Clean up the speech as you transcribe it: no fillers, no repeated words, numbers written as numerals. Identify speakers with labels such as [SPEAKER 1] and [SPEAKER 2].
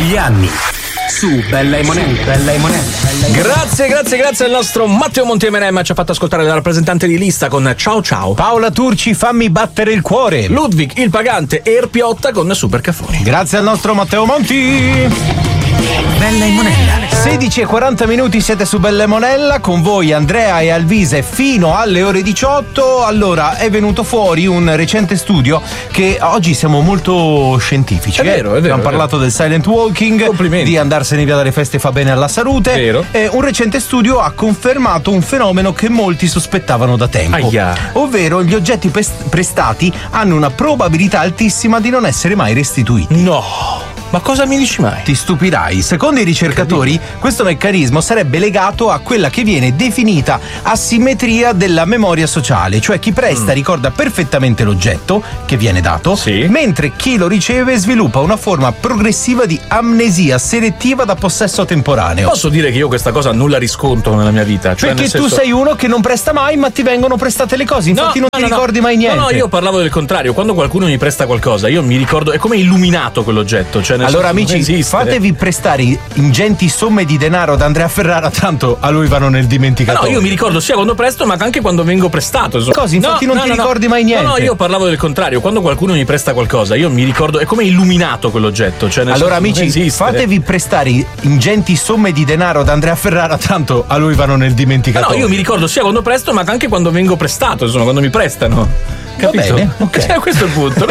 [SPEAKER 1] Gli anni su Bella e Monella.
[SPEAKER 2] Grazie al nostro Matteo Monti M&M, ci ha fatto ascoltare la rappresentante di lista con Ciao Ciao.
[SPEAKER 3] Paola Turci, Fammi battere il cuore.
[SPEAKER 2] Ludwig il Pagante e Erpiotta con Super Caffoni.
[SPEAKER 3] Grazie al nostro Matteo Monti.
[SPEAKER 1] Bella e Monella.
[SPEAKER 3] 16:40 siete su Bella e Monella, con voi Andrea e Alvise fino alle ore 18. Allora, è venuto fuori un recente studio che oggi siamo molto scientifici.
[SPEAKER 2] È vero.
[SPEAKER 3] Abbiamo parlato del silent walking,
[SPEAKER 2] complimenti,
[SPEAKER 3] di andarsene via dalle feste fa bene alla salute.
[SPEAKER 2] Vero.
[SPEAKER 3] Un recente studio ha confermato un fenomeno che molti sospettavano da tempo. Ovvero gli oggetti prestati hanno una probabilità altissima di non essere mai restituiti.
[SPEAKER 2] No! Ma cosa mi dici mai?
[SPEAKER 3] Ti stupirai. Secondo i ricercatori, questo meccanismo sarebbe legato a quella che viene definita asimmetria della memoria sociale, cioè chi presta ricorda perfettamente l'oggetto che viene dato, mentre chi lo riceve sviluppa una forma progressiva di amnesia selettiva da possesso temporaneo.
[SPEAKER 2] Posso dire che io questa cosa nulla riscontro nella mia vita? Cioè,
[SPEAKER 3] perché tu sei uno che non presta mai, ma ti vengono prestate le cose, infatti non ti ricordi mai niente.
[SPEAKER 2] No, io parlavo del contrario. Quando qualcuno mi presta qualcosa, io mi ricordo, è come illuminato quell'oggetto. Cioè,
[SPEAKER 3] allora amici, fatevi prestare ingenti somme di denaro da Andrea Ferrara, tanto a lui vanno nel dimenticatoio.
[SPEAKER 2] No, io mi ricordo sia quando presto ma anche quando vengo prestato.
[SPEAKER 3] Così, infatti non ti ricordi mai niente.
[SPEAKER 2] No, io parlavo del contrario. Quando qualcuno mi presta qualcosa, io mi ricordo, è come illuminato quell'oggetto. Cioè,
[SPEAKER 3] allora amici, fatevi prestare ingenti somme di denaro da Andrea Ferrara, tanto a lui vanno nel dimenticatoio.
[SPEAKER 2] No, io mi ricordo sia quando presto ma anche quando vengo prestato, insomma, quando mi prestano. Capito?
[SPEAKER 3] Va bene, ok.
[SPEAKER 2] Questo è il punto.